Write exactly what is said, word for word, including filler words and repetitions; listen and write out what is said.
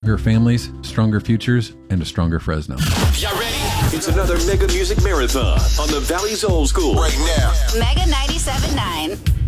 Stronger families, stronger futures, and a stronger Fresno. Y'all ready? It's another Mega Music Marathon on the Valley's Old School. Right now. Mega ninety-seven point nine.